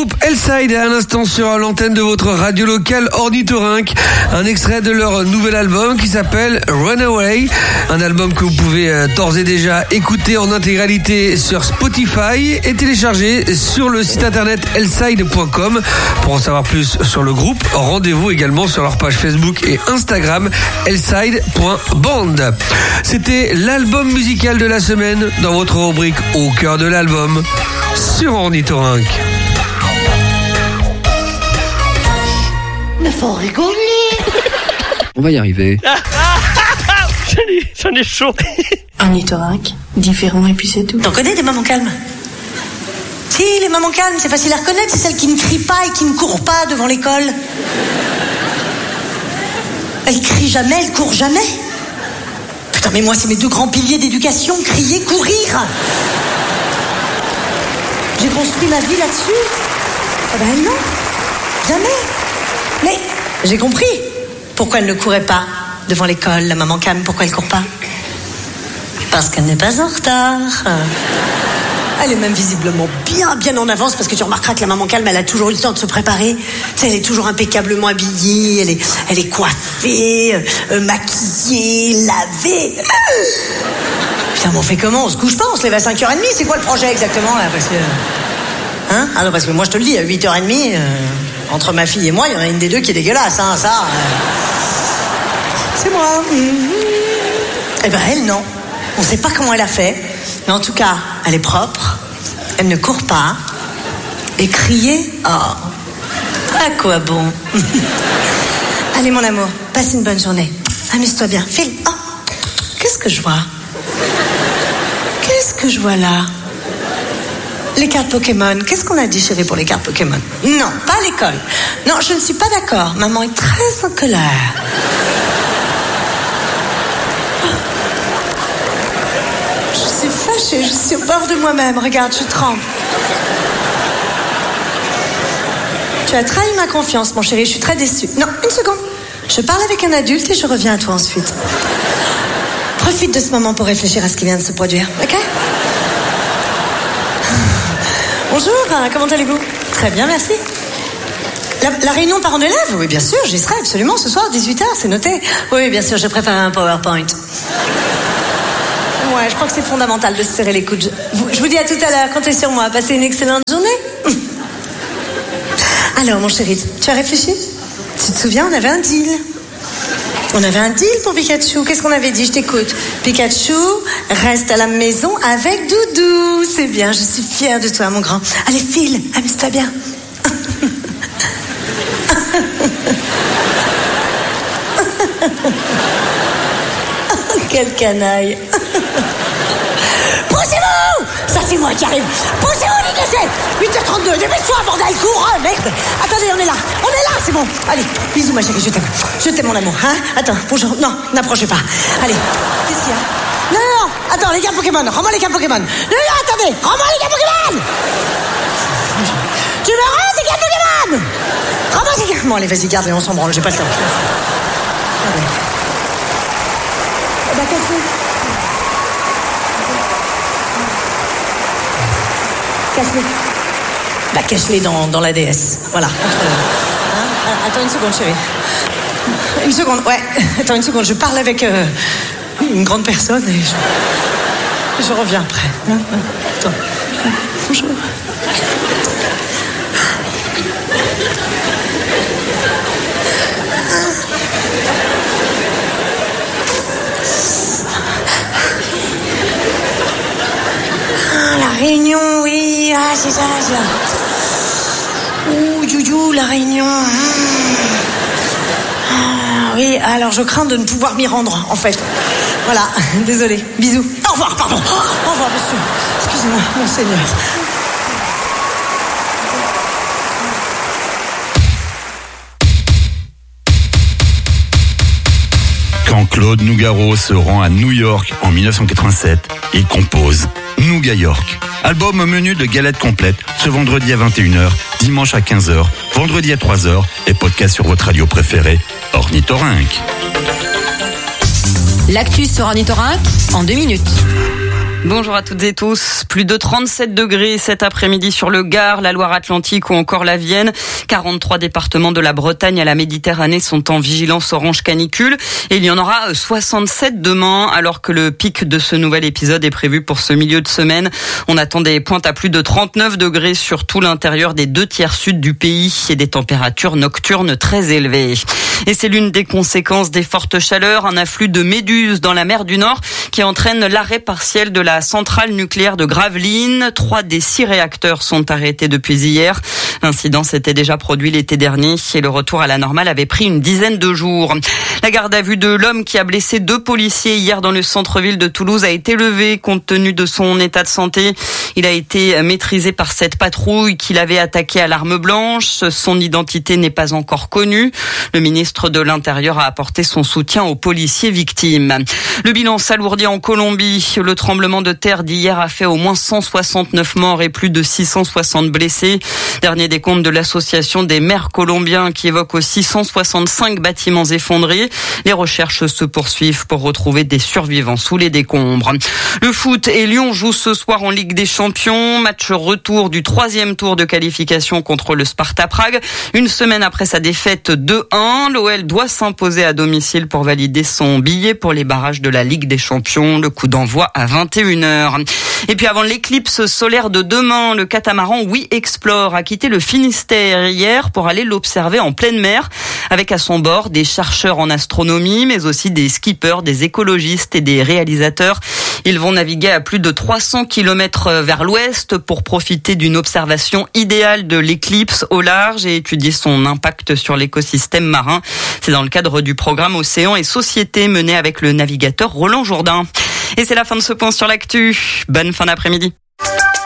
groupe Hellside à l'instant sur l'antenne de votre radio locale Ornithorynque. Un extrait de leur nouvel album qui s'appelle Runaway. Un album que vous pouvez d'ores et déjà écouter en intégralité sur Spotify et télécharger sur le site internet hellside.com. Pour en savoir plus sur le groupe, rendez-vous également sur leur page Facebook et Instagram hellside.band. C'était l'album musical de la semaine dans votre rubrique Au cœur de l'album sur Ornithorynque. Mais faut rigoler. On va y arriver. J'en ai chaud. Ornithorynque, différent et puis c'est tout. T'en connais des mamans calmes? Si, les mamans calmes, c'est facile à reconnaître, c'est celles qui ne crient pas et qui ne courent pas devant l'école. Elles crient jamais, elles courent jamais. Putain, mais moi, c'est mes deux grands piliers d'éducation, crier, courir. J'ai construit ma vie là-dessus. Ah ben non, jamais. Mais j'ai compris pourquoi elle ne courait pas devant l'école, la maman calme, pourquoi elle court pas. Parce qu'elle n'est pas en retard. Elle est même visiblement bien en avance, parce que tu remarqueras que la maman calme, elle a toujours eu le temps de se préparer. Tu sais, elle est toujours impeccablement habillée, elle est coiffée, maquillée, lavée. Putain, mais on fait comment? On se couche pas, on se lève à 5h30, c'est quoi le projet exactement là? Parce que... Hein? Ah non, parce que moi je te le dis, à 8h30, entre ma fille et moi, il y en a une des deux qui est dégueulasse, hein, ça. C'est moi. Eh ben elle, non. On sait pas comment elle a fait, mais en tout cas, elle est propre, elle ne court pas, et crier, oh, à quoi bon? Allez mon amour, passe une bonne journée, amuse-toi bien, file. Oh, qu'est-ce que je vois? Qu'est-ce que je vois là? Les cartes Pokémon, qu'est-ce qu'on a dit chérie pour les cartes Pokémon? Non, pas à l'école. Non, je ne suis pas d'accord, maman est très en colère. Je suis fâchée, je suis au bord de moi-même. Regarde, je tremble. Tu as trahi ma confiance, mon chéri, je suis très déçue. Non, une seconde. Je parle avec un adulte et je reviens à toi ensuite. Profite de ce moment pour réfléchir à ce qui vient de se produire, ok? Bonjour, comment allez-vous? Très bien, merci. La réunion parents d'élèves? Oui, bien sûr, j'y serai absolument ce soir, 18h, c'est noté. Oui, bien sûr, j'ai préparé un PowerPoint. Ouais, je crois que c'est fondamental de se serrer les coudes. Je vous dis à tout à l'heure, comptez sur moi. Passez une excellente journée. Alors, mon chéri, tu as réfléchi? Tu te souviens, on avait un deal. On avait un deal pour Pikachu. Qu'est-ce qu'on avait dit? Je t'écoute. Pikachu reste à la maison avec Doudou. C'est bien, je suis fière de toi, mon grand. Allez, file, amuse-toi bien. Quel canaille. Poussez-vous! Ça, c'est moi qui arrive. Poussez-vous, les gars. 8h32, dépêche-toi, bordel, cours, merde. Attendez, on est là, c'est bon. Allez, bisous, ma chérie, je t'aime. Je t'aime, mon amour, hein. Attends, bonjour. Non, n'approchez pas. Allez, qu'est-ce qu'il y a? Non, attends, les cartes Pokémon, rends-moi les cartes Pokémon. Non, attendez, rends-moi les cartes Pokémon. Tu me rends ces cartes Pokémon? Rends-moi ces cartes. Bon, allez, vas-y, garde-les, on s'en branle, j'ai pas le temps. Allez. Bah, cache-les. Bah, cache-les dans la DS. Voilà. Attends une seconde, chérie. Une seconde, ouais. Attends une seconde, je parle avec une grande personne et je reviens après. Attends. Bonjour. La Réunion, oui, ah, c'est ça. Ouh, Joujou, la Réunion. Ah, oui, alors je crains de ne pouvoir m'y rendre, en fait. Voilà, désolé. Bisous. Au revoir, pardon. Au revoir, monsieur. Excusez-moi, mon Seigneur. Quand Claude Nougaro se rend à New York en 1987, il compose Nougat York. Album au menu de galette complète, ce vendredi à 21h, dimanche à 15h, vendredi à 3h et podcast sur votre radio préférée, Ornithorynque. L'actu sur Ornithorynque en 2 minutes. Bonjour à toutes et tous. Plus de 37 degrés cet après-midi sur le Gard, la Loire-Atlantique ou encore la Vienne. 43 départements de la Bretagne à la Méditerranée sont en vigilance orange canicule. Et il y en aura 67 demain, alors que le pic de ce nouvel épisode est prévu pour ce milieu de semaine. On attend des pointes à plus de 39 degrés sur tout l'intérieur des 2/3 sud du pays et des températures nocturnes très élevées. Et c'est l'une des conséquences des fortes chaleurs, un afflux de méduses dans la mer du Nord qui entraîne l'arrêt partiel de la centrale nucléaire de Gravelines. 3 des 6 réacteurs sont arrêtés depuis hier. L'incident s'était déjà produit l'été dernier et le retour à la normale avait pris une dizaine de jours. La garde à vue de l'homme qui a blessé 2 policiers hier dans le centre-ville de Toulouse a été levée compte tenu de son état de santé. Il a été maîtrisé par cette patrouille qui l'avait attaqué à l'arme blanche. Son identité n'est pas encore connue. Le ministre de l'Intérieur a apporté son soutien aux policiers victimes. Le bilan s'alourdit en Colombie. Le tremblement de terre d'hier a fait au moins 169 morts et plus de 660 blessés. Dernier décompte de l'association des maires colombiens qui évoque aussi 165 bâtiments effondrés. Les recherches se poursuivent pour retrouver des survivants sous les décombres. Le foot et Lyon jouent ce soir en Ligue des Champions. Match retour du 3e tour de qualification contre le Sparta Prague. Une semaine après sa défaite 2-1, l'OL doit s'imposer à domicile pour valider son billet pour les barrages de la Ligue des Champions. Le coup d'envoi à 21h. Et puis avant l'éclipse solaire de demain, le catamaran Oui Explore a quitté le Finistère hier pour aller l'observer en pleine mer, avec à son bord des chercheurs en astronomie, mais aussi des skippers, des écologistes et des réalisateurs. Ils vont naviguer à plus de 300 km vers l'ouest pour profiter d'une observation idéale de l'éclipse au large et étudier son impact sur l'écosystème marin. C'est dans le cadre du programme Océan et Société mené avec le navigateur Roland Jourdain. Et c'est la fin de ce point sur l'actu. Bonne fin d'après-midi.